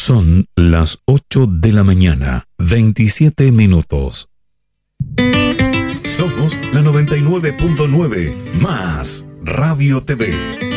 Son las 8 de la mañana, 27 minutos. Somos la 99.9 más Radio TV.